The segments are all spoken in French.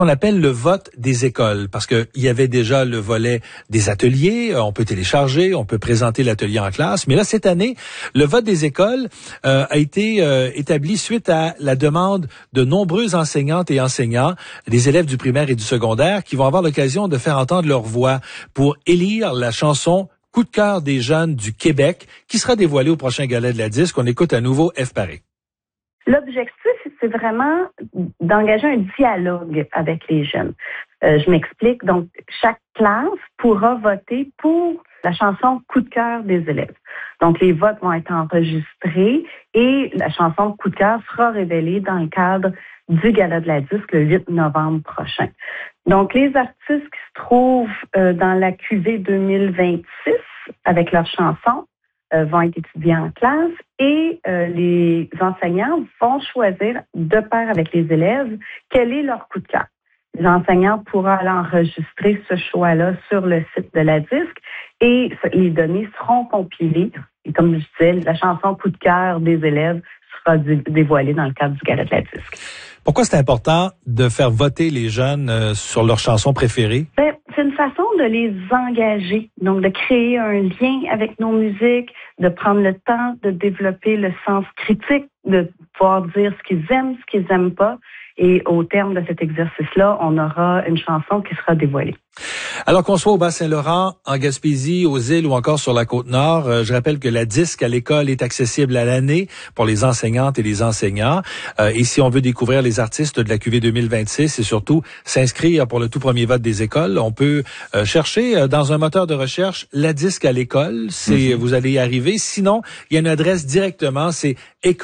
On appelle le vote des écoles parce que il y avait déjà le volet des ateliers, on peut télécharger, on peut présenter l'atelier en classe, mais là cette année, le vote des écoles a été établi suite à la demande de nombreux enseignantes et enseignants, des élèves du primaire et du secondaire qui vont avoir l'occasion de faire entendre leur voix pour élire la chanson Coup de cœur des jeunes du Québec qui sera dévoilée au prochain Gala de la Disque. On écoute à nouveau F. Paré. L'objectif, c'est vraiment d'engager un dialogue avec les jeunes. Je m'explique. Donc, chaque classe pourra voter pour la chanson Coup de cœur des élèves. Donc, les votes vont être enregistrés et la chanson Coup de cœur sera révélée dans le cadre du Gala de la Disque le 8 novembre prochain. Donc, les artistes qui se trouvent dans la cuvée 2026 avec leur chanson vont être étudiés en classe et les enseignants vont choisir, de pair avec les élèves, quel est leur coup de cœur. Les enseignants pourront aller enregistrer ce choix-là sur le site de la Disque et les données seront compilées. Et comme je disais, la chanson coup de cœur des élèves sera dévoilée dans le cadre du Gala de la Disque. Pourquoi c'est important de faire voter les jeunes sur leurs chansons préférées? C'est une façon de les engager, donc de créer un lien avec nos musiques, de prendre le temps de développer le sens critique, de pouvoir dire ce qu'ils aiment, ce qu'ils n'aiment pas. Et au terme de cet exercice-là, on aura une chanson qui sera dévoilée. Alors qu'on soit au Bas-Saint-Laurent, en Gaspésie, aux îles ou encore sur la Côte-Nord, je rappelle que la Disque à l'école est accessible à l'année pour les enseignantes et les enseignants. Et si on veut découvrir les artistes de la cuvée 2026 et surtout s'inscrire pour le tout premier vote des écoles, on peut chercher dans un moteur de recherche la Disque à l'école. Vous allez y arriver. Sinon, il y a une adresse directement, c'est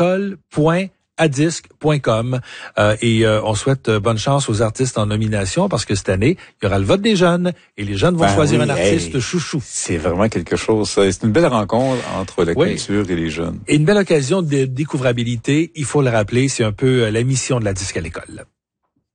école.adisque.com et on souhaite bonne chance aux artistes en nomination parce que cette année, il y aura le vote des jeunes et les jeunes vont choisir un artiste chouchou. C'est vraiment quelque chose, ça. C'est une belle rencontre entre la culture et les jeunes. Et une belle occasion de découvrabilité, il faut le rappeler, c'est un peu la mission de la Disque à l'école.